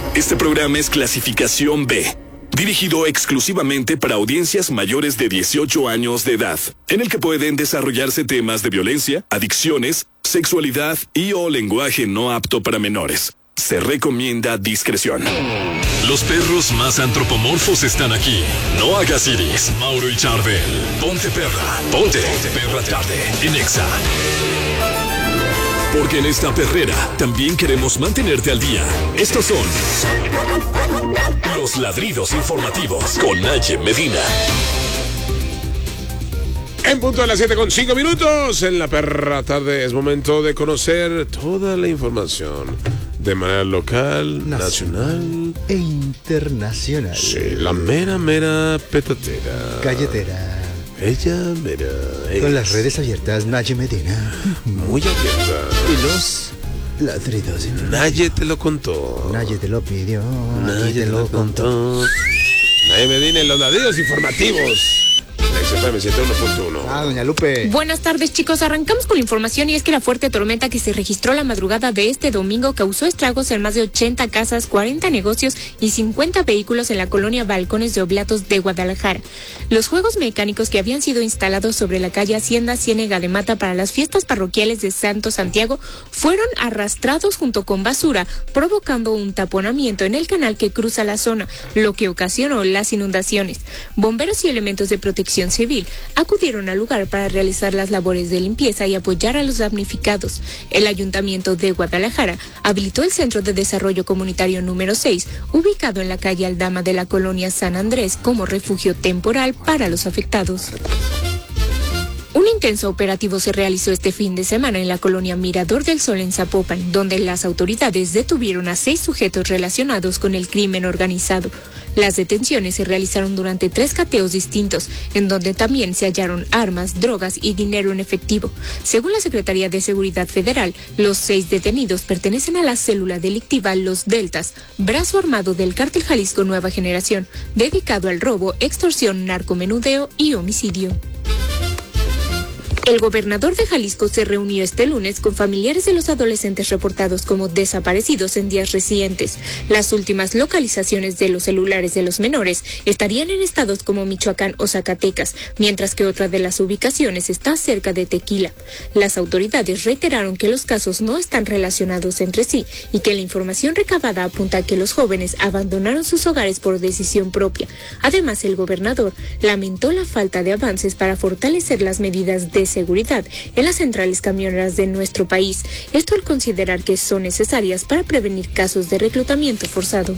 Este programa es clasificación B, dirigido exclusivamente para audiencias mayores de 18 años de edad, en el que pueden desarrollarse temas de violencia, adicciones, sexualidad y o lenguaje no apto para menores. Se recomienda discreción. Los perros más antropomorfos están aquí. No hagas iris. Mauro y Charbel. Ponte perra. Ponte perra tarde. En Exa. Porque en esta perrera también queremos mantenerte al día. Estos son los ladridos informativos con Naye Medina. En punto de las 7:05 en la perra tarde es momento de conocer toda la información de manera local, nacional e internacional. Sí, la mera petatera. Galletera. Ella mera. Con las redes abiertas, Naye Medina. Muy abierta. Y los ladridos. Naye te lo contó. Naye te lo pidió. Naye te lo contó. Naye Medina y los ladridos informativos. XFM 101.1. Doña Lupe. Buenas tardes, chicos. Arrancamos con la información y es que la fuerte tormenta que se registró la madrugada de este domingo causó estragos en más de 80 casas, 40 negocios y 50 vehículos en la colonia Balcones de Oblatos de Guadalajara. Los juegos mecánicos que habían sido instalados sobre la calle Hacienda Ciénega de Mata para las fiestas parroquiales de Santo Santiago fueron arrastrados junto con basura, provocando un taponamiento en el canal que cruza la zona, lo que ocasionó las inundaciones. Bomberos y elementos de protección civil acudieron al lugar para realizar las labores de limpieza y apoyar a los damnificados. El Ayuntamiento de Guadalajara habilitó el Centro de Desarrollo Comunitario número 6, ubicado en la calle Aldama de la colonia San Andrés, como refugio temporal para los afectados. Un intenso operativo se realizó este fin de semana en la colonia Mirador del Sol en Zapopan, donde las autoridades detuvieron a 6 sujetos relacionados con el crimen organizado. Las detenciones se realizaron durante 3 cateos distintos, en donde también se hallaron armas, drogas y dinero en efectivo. Según la Secretaría de Seguridad Federal, los 6 detenidos pertenecen a la célula delictiva Los Deltas, brazo armado del Cártel Jalisco Nueva Generación, dedicado al robo, extorsión, narcomenudeo y homicidio. El gobernador de Jalisco se reunió este lunes con familiares de los adolescentes reportados como desaparecidos en días recientes. Las últimas localizaciones de los celulares de los menores estarían en estados como Michoacán o Zacatecas, mientras que otra de las ubicaciones está cerca de Tequila. Las autoridades reiteraron que los casos no están relacionados entre sí y que la información recabada apunta a que los jóvenes abandonaron sus hogares por decisión propia. Además, el gobernador lamentó la falta de avances para fortalecer las medidas de seguridad en las centrales camioneras de nuestro país. Esto al considerar que son necesarias para prevenir casos de reclutamiento forzado.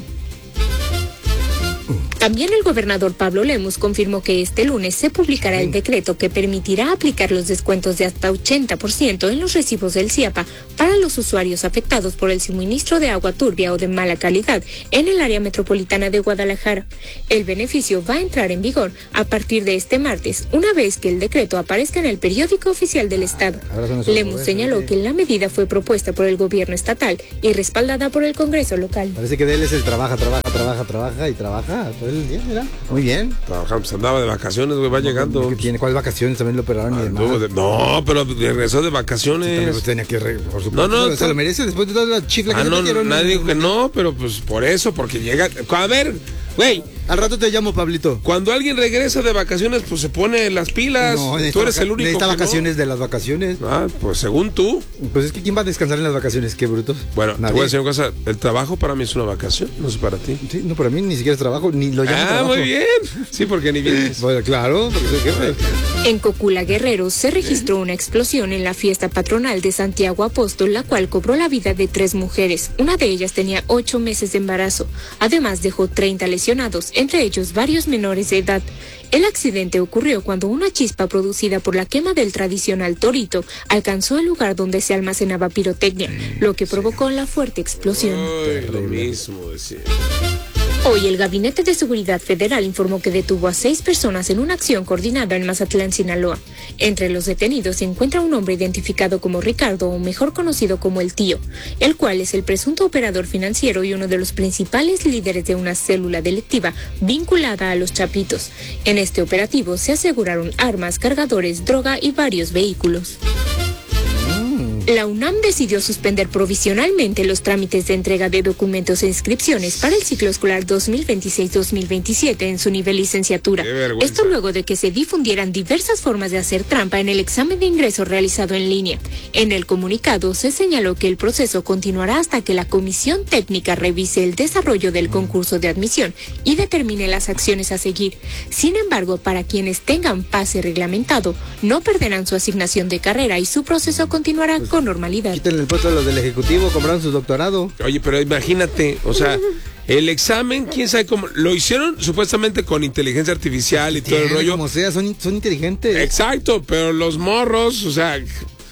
También el gobernador Pablo Lemus confirmó que este lunes se publicará el decreto que permitirá aplicar los descuentos de hasta 80% en los recibos del CIAPA para los usuarios afectados por el suministro de agua turbia o de mala calidad en el área metropolitana de Guadalajara. El beneficio va a entrar en vigor a partir de este martes, una vez que el decreto aparezca en el periódico oficial del Estado. Lemus señaló que la medida fue propuesta por el gobierno estatal y respaldada por el Congreso local. Parece que de él es el trabaja todo el día, mira. Muy bien. Trabajamos, andaba de vacaciones, güey, va llegando. ¿Cuáles vacaciones? También lo operaron y demás. No, pero regresó de vacaciones. Sí, también pues tenía que por supuesto. No, se lo merece después de toda la chifla que le metieron. Nadie dijo que no, pero pues por eso, porque llega. A ver, güey. Al rato te llamo, Pablito. Cuando alguien regresa de vacaciones, pues se pone las pilas. No, tú eres el único. Necesita vacaciones de las vacaciones. Pues según tú. Pues es que ¿quién va a descansar en las vacaciones? Qué brutos. Bueno, te voy a decir una cosa. El trabajo para mí es una vacación, no es para ti. Sí, no, para mí ni siquiera es trabajo, ni lo llamo trabajo. Muy bien. Sí, porque ni vienes. Bueno, claro, porque soy jefe. En Cocula, Guerrero, se registró una explosión en la fiesta patronal de Santiago Apóstol, la cual cobró la vida de 3 mujeres. Una de ellas tenía 8 meses de embarazo. Además, dejó 30 lesionados, entre ellos varios menores de edad. El accidente ocurrió cuando una chispa producida por la quema del tradicional torito alcanzó el lugar donde se almacenaba pirotecnia, lo que provocó la fuerte explosión. Lo mismo decía. Hoy el Gabinete de Seguridad Federal informó que detuvo a 6 personas en una acción coordinada en Mazatlán, Sinaloa. Entre los detenidos se encuentra un hombre identificado como Ricardo, o mejor conocido como el Tío, el cual es el presunto operador financiero y uno de los principales líderes de una célula delictiva vinculada a los Chapitos. En este operativo se aseguraron armas, cargadores, droga y varios vehículos. La UNAM decidió suspender provisionalmente los trámites de entrega de documentos e inscripciones para el ciclo escolar 2026-2027 en su nivel licenciatura. Esto luego de que se difundieran diversas formas de hacer trampa en el examen de ingreso realizado en línea. En el comunicado se señaló que el proceso continuará hasta que la comisión técnica revise el desarrollo del concurso de admisión y determine las acciones a seguir. Sin embargo, para quienes tengan pase reglamentado, no perderán su asignación de carrera y su proceso continuará con normalidad. Quiten el puesto a los del Ejecutivo, compraron su doctorado. Oye, pero imagínate, o sea, el examen, quién sabe cómo, lo hicieron supuestamente con inteligencia artificial y todo el rollo. Como sea, son inteligentes. Exacto, pero los morros, o sea,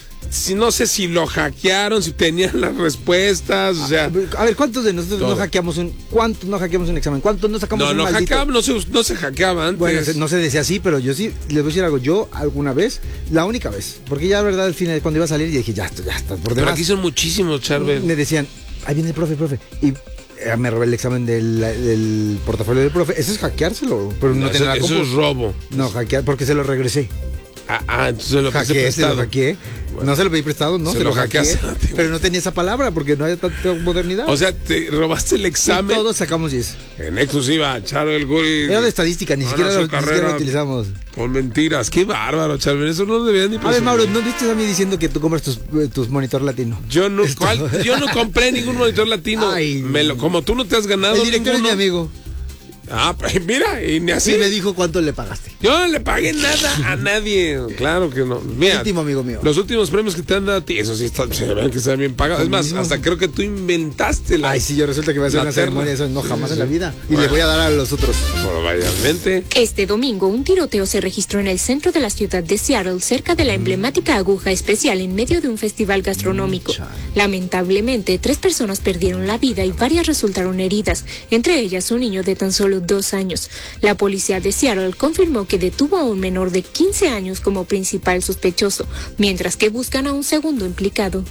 no sé si lo hackearon, si tenían las respuestas, o sea. A ver, ¿cuántos de nosotros no hackeamos un examen? ¿Cuántos no sacamos un maldito? No se hackeaba antes. Bueno, no se decía así, pero yo sí, les voy a decir algo. Yo alguna vez, la única vez, porque ya, verdad, al final, cuando iba a salir, y dije, ya está, por demás. Pero aquí son muchísimos, Charbel. Me decían, ahí viene el profe. Y me robé el examen del portafolio del profe. Eso es hackeárselo, pero no tener la compu. Eso es robo. No, hackear, porque se lo regresé. Entonces lo hackeé. Bueno, no se lo pedí prestado, no, se lo hackeé. Pero no tenía esa palabra porque no hay tanta modernidad. O sea, te robaste el examen. Y todos sacamos 10. En exclusiva, Charbel Guri. Era de estadística, ni siquiera lo utilizamos. Con mentiras, qué bárbaro, Charbel. Eso no deberían ni presumir. A ver, Mauro, ¿no viste a mí diciendo que tú compras tus monitor latino? Yo no compré ningún monitor latino. Ay, como tú no te has ganado. El director es mi amigo. Pues mira, y ni así. Sí me dijo cuánto le pagaste. Yo no le pagué nada a nadie. Claro que no. Mira, último amigo mío. Los últimos premios que te han dado a ti, eso sí se ven que están bien pagados. Es más, hasta creo que tú inventaste la. Ay, sí, yo resulta que voy a hacer una ceremonia, eso no jamás en la vida. Y le voy a dar a los otros. Probablemente. Este domingo, un tiroteo se registró en el centro de la ciudad de Seattle, cerca de la emblemática aguja especial en medio de un festival gastronómico. Lamentablemente, 3 personas perdieron la vida y varias resultaron heridas, entre ellas un niño de tan solo 2 años. La policía de Seattle confirmó que detuvo a un menor de 15 años como principal sospechoso, mientras que buscan a un segundo implicado.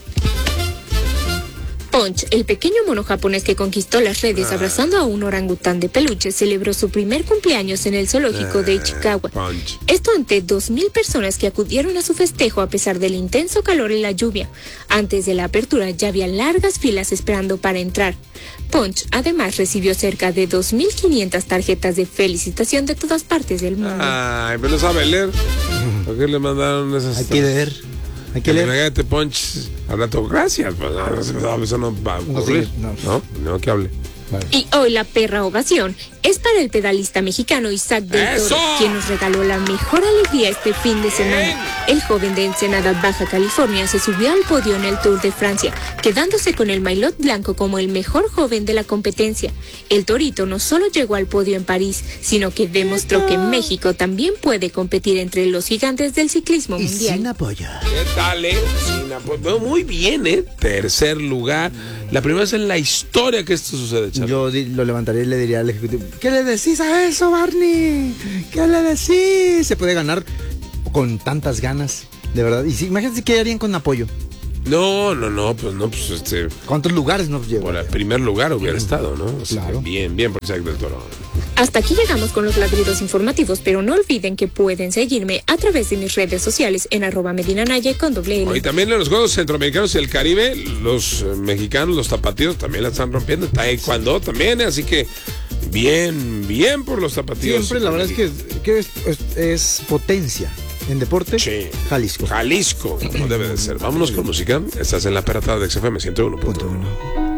Punch, el pequeño mono japonés que conquistó las redes abrazando a un orangután de peluche, celebró su primer cumpleaños en el zoológico de Ichikawa. Esto ante 2,000 personas que acudieron a su festejo a pesar del intenso calor y la lluvia. Antes de la apertura ya había largas filas esperando para entrar. Punch además recibió cerca de 2,500 tarjetas de felicitación de todas partes del mundo. Ay, pero no sabe leer. ¿Por qué le mandaron esas? Hay que leer. Hay que leer. Imagínate, Punch, al rato, gracias. Pues, eso no va a ocurrir. No, que hable. Vale. Y hoy la perra ovación es para el pedalista mexicano Isaac del Toro, quien nos regaló la mejor alegría este fin de semana. El joven de Ensenada, Baja California, se subió al podio en el Tour de Francia, quedándose con el maillot blanco como el mejor joven de la competencia. El torito no solo llegó al podio en París, sino que demostró que México también puede competir entre los gigantes del ciclismo mundial. Sin apoyo. ¿Qué tal, Sin apoyo. Muy bien, Tercer lugar. La primera vez en la historia que esto sucede, Charlie. Yo lo levantaría y le diría al ejecutivo, ¿qué le decís a eso, Barney? ¿Qué le decís? Se puede ganar con tantas ganas, de verdad. Y si, imagínense qué harían con apoyo. No, pues ¿Cuántos lugares nos llevan? Por el primer lugar hubiera estado, ¿no? O sea, claro. Bien por Isaac del Toro. Hasta aquí llegamos con los ladridos informativos, pero no olviden que pueden seguirme a través de mis redes sociales en @medinanaye con @L. Y también en los Juegos Centroamericanos y el Caribe, los mexicanos, los tapatíos también la están rompiendo. Taekwondo también, así que bien por los tapatíos. Siempre, la verdad es que es potencia. En deporte, sí. Jalisco, como debe de ser. Vámonos con música. Estás en la perra tarde de XFM 101.1.